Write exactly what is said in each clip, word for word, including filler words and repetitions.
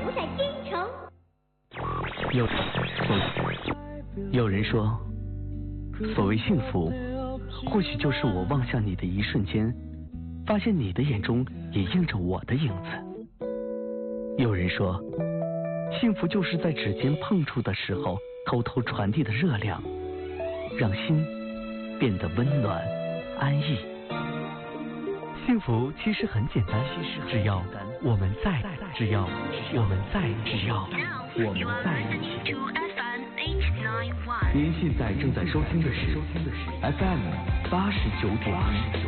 不在京城。 有有人说，所谓幸福，或许就是我望向你的一瞬间，发现你的眼中也映着我的影子。有人说，幸福就是在指尖碰触的时候，偷偷传递的热量，让心变得温暖安逸。幸福其实很简单，只要我们在，只要我们在，只要我们在一起。您现在正在收听的是 F M 八十九点一。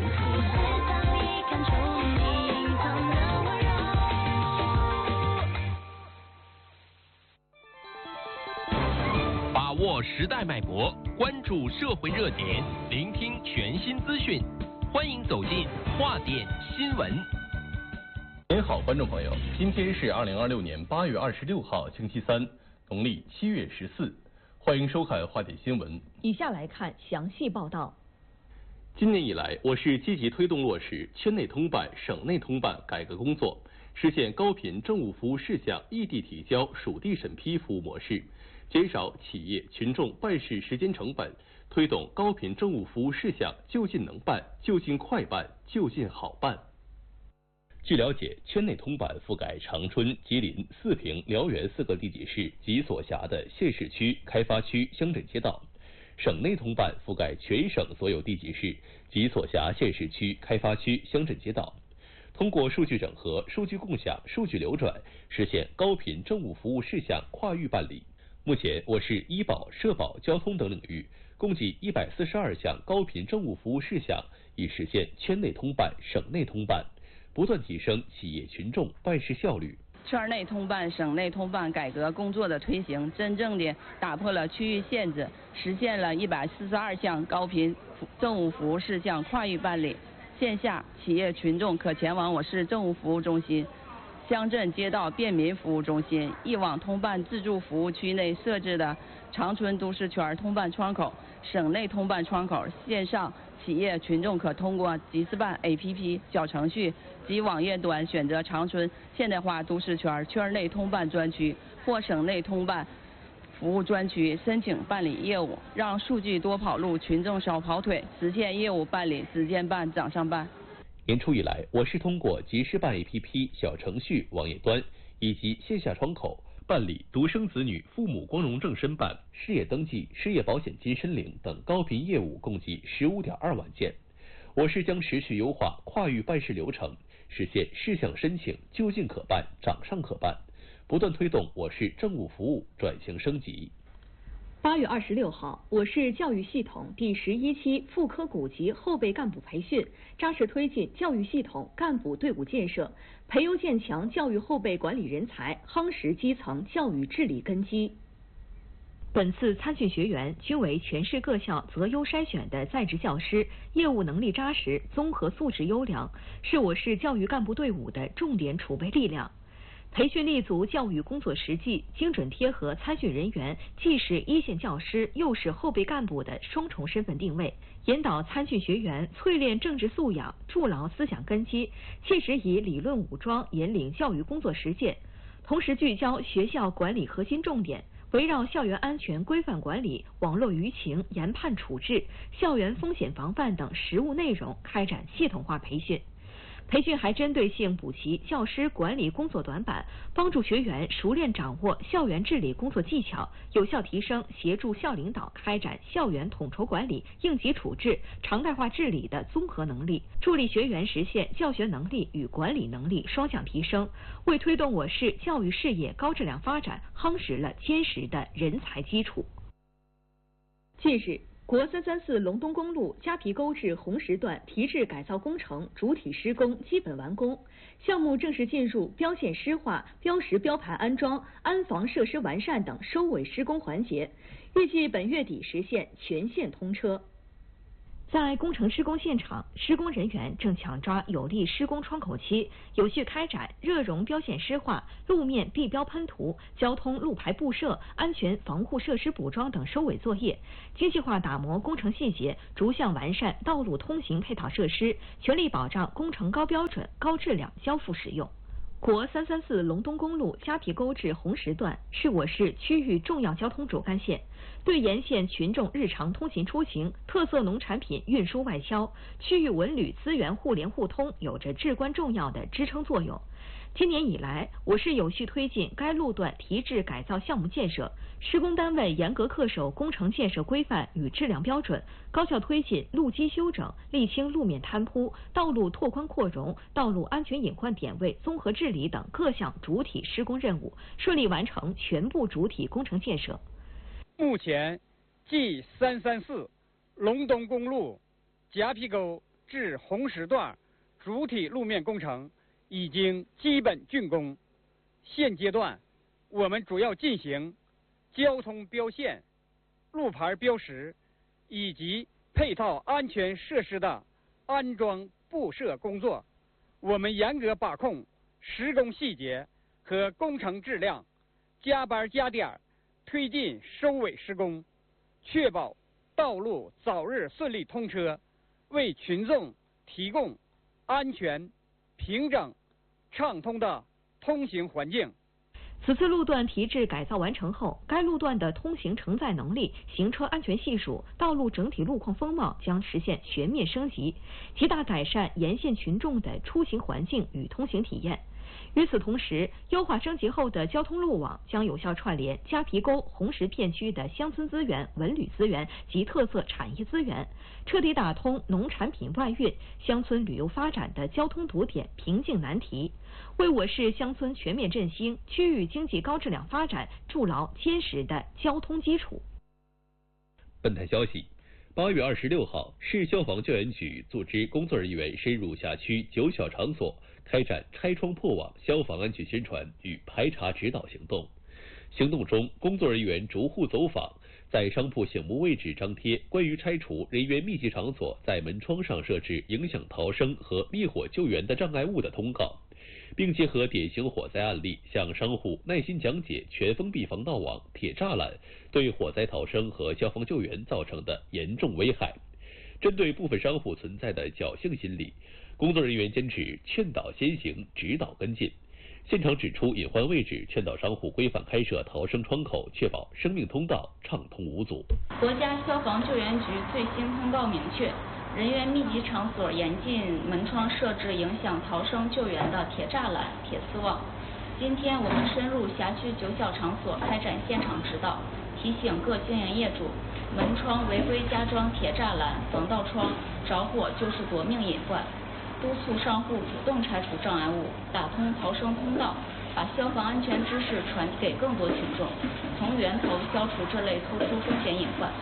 把握时代脉搏，关注社会热点，聆听全新资讯。欢迎走进话点新闻。 您好，观众朋友，今天是二零二六年八月二十六号，星期三，农历七月十四。欢迎收看话点新闻。 以下来看详细报道。 今年以来，我市积极推动落实圈内通办、省内通办改革工作，实现高频政务服务事项异地提交、属地审批服务模式，减少企业群众办事时间成本，推动高频政务服务事项就近能办、就近快办、就近好办。据了解，圈内通办覆盖长春、吉林、四平、辽源四个地级市及所辖的县市区、开发区、乡镇街道；省内通办覆盖全省所有地级市及所辖县市区、开发区、乡镇街道。通过数据整合、数据共享、数据流转，实现高频政务服务事项跨域办理。目前，我市医保、社保、交通等领域共计一百四十二项高频政务服务事项已实现圈内通办、省内通办，不断提升企业群众办事效率。 圈内通办、省内通办改革工作的推行，真正的打破了区域限制，实现了一百四十二项高频政务服务事项跨域办理。线下企业群众可前往我市政务服务中心、乡镇街道便民服务中心、一网通办自助服务区内设置的长春都市圈通办窗口、省内通办窗口。线上企业群众可通过集思办 A P P 小程序及网页端选择长春现代化都市圈圈内通办专区或省内通办服务专区申请办理业务，让数据多跑路，群众少跑腿，实现业务办理直接办、掌上办。 年初以来，我市通过集思办 A P P 小程序、网页端以及线下窗口办理独生子女父母光荣证申办、失业登记、失业保险金申领等高频业务共计十五点二万件。我市将持续优化跨域办事流程，实现事项申请就近可办、掌上可办，不断推动我市政务服务转型升级。 八月二十六号，我市教育系统第十一期副科股级后备干部培训，扎实推进教育系统干部队伍建设，培优建强教育后备管理人才，夯实基层教育治理根基。本次参训学员均为全市各校择优筛选的在职教师，业务能力扎实，综合素质优良，是我市教育干部队伍的重点储备力量。培训立足教育工作实际，精准贴合参训人员既是一线教师又是后备干部的双重身份定位，引导参训学员淬炼政治素养，筑牢思想根基，切实以理论武装引领教育工作实践，同时聚焦学校管理核心重点，围绕校园安全规范管理、网络舆情研判处置、校园风险防范等实务内容开展系统化培训。培训还针对性补齐教师管理工作短板，帮助学员熟练掌握校园治理工作技巧，有效提升协助校领导开展校园统筹管理、应急处置、常态化治理的综合能力，助力学员实现教学能力与管理能力双向提升，为推动我市教育事业高质量发展夯实了坚实的人才基础。近日，国三三四隆东公路夹皮沟至红石段提质改造工程主体施工基本完工，项目正式进入标线湿化、标识标牌安装、安防设施完善等收尾施工环节，预计本月底实现全线通车。在工程施工现场，施工人员正抢抓有利施工窗口期，有序开展热熔标线湿化、路面地标喷涂、交通路牌布设、安全防护设施补装等收尾作业，精细化打磨工程细节，逐项完善道路通行配套设施，全力保障工程高标准、高质量交付使用。 国三三四隆东公路夹皮沟至红石段是我市区域重要交通主干线，对沿线群众日常通勤出行、特色农产品运输外销、区域文旅资源互联互通有着至关重要的支撑作用。今年以来，我市有序推进该路段提质改造项目建设，施工单位严格恪守工程建设规范与质量标准，高效推进路基修整、沥青路面摊铺、道路拓宽扩容、道路安全隐患点位综合治理等各项主体施工任务，顺利完成全部主体工程建设。 目前 G 三三四隆东公路夹皮沟至红石段主体路面工程已经基本竣工，现阶段我们主要进行交通标线、路牌标识以及配套安全设施的安装布设工作。我们严格把控施工细节和工程质量，加班加点推进收尾施工，确保道路早日顺利通车，为群众提供安全、平整、畅通的通行环境。 此次路段提质改造完成后，该路段的通行承载能力、行车安全系数、道路整体路况风貌将实现全面升级，极大改善沿线群众的出行环境与通行体验。与此同时，优化升级后的交通路网将有效串联夹皮沟、红石片区的乡村资源、文旅资源及特色产业资源，彻底打通农产品外运、乡村旅游发展的交通堵点瓶颈难题，为我市乡村全面振兴、区域经济高质量发展筑牢坚实的交通基础。 本台消息，八月二十六号，市消防救援局组织工作人员深入辖区九小场所，开展拆窗破网消防安全宣传与排查指导行动。行动中，工作人员逐户走访，在商铺醒目位置张贴关于拆除人员密集场所在门窗上设置影响逃生和灭火救援的障碍物的通告，并结合典型火灾案例，向商户耐心讲解全封闭防盗网、铁栅栏对火灾逃生和消防救援造成的严重危害。针对部分商户存在的侥幸心理，工作人员坚持劝导先行，指导跟进。现场指出隐患位置，劝导商户规范开设逃生窗口，确保生命通道畅通无阻。 国家消防救援局最新通告明确，人员密集场所严禁门窗设置影响逃生救援的铁栅栏、铁丝网。今天我们深入辖区九小场所开展现场指导，提醒各经营业主，门窗违规加装铁栅栏、防盗窗，着火就是夺命隐患。督促商户主动拆除障碍物，打通逃生通道，把消防安全知识传递给更多群众，从源头消除这类突出风险隐患。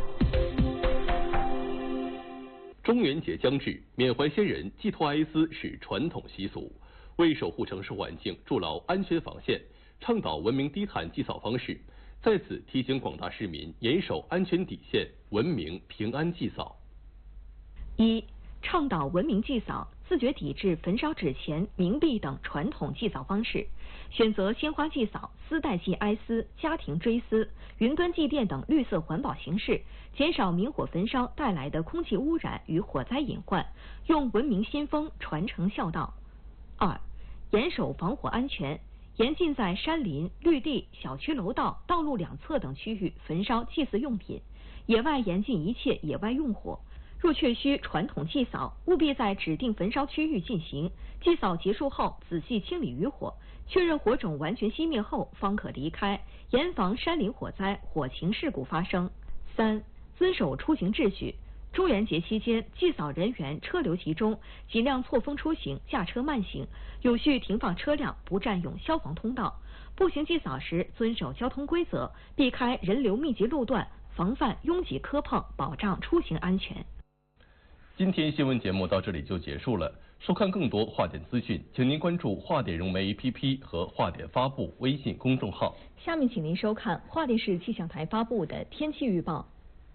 中元节将至，缅怀先人、寄托哀思是传统习俗。为守护城市环境、筑牢安全防线，倡导文明低碳祭扫方式，在此提醒广大市民严守安全底线，文明平安祭扫。 一、倡导文明祭扫，自觉抵制焚烧纸钱、冥币等传统祭扫方式，选择鲜花祭扫、丝带祭哀思、家庭追思、云端祭奠等绿色环保形式，减少明火焚烧带来的空气污染与火灾隐患，用文明新风传承孝道。二、严守防火安全，严禁在山林、绿地、小区楼道、道路两侧等区域焚烧祭祀用品，野外严禁一切野外用火。若确需传统祭扫，务必在指定焚烧区域进行。祭扫结束后，仔细清理余火，确认火种完全熄灭后，方可离开，严防山林火灾、火情事故发生。三、遵守出行秩序。中元节期间，祭扫人员车流集中，尽量错峰出行，驾车慢行，有序停放车辆，不占用消防通道。步行祭扫时，遵守交通规则，避开人流密集路段，防范拥挤磕碰，保障出行安全。 今天新闻节目到这里就结束了。收看更多华点资讯，请您关注华点融媒 A P P 和华点发布微信公众号。 下面请您收看华电视气象台发布的天气预报。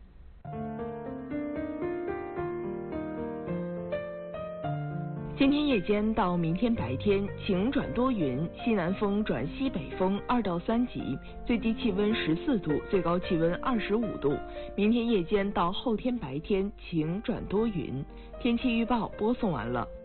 今天夜间到明天白天晴转多云，西南风转西北风二到三级，最低气温十四度，最高气温二十五度。明天夜间到后天白天晴转多云。天气预报播送完了。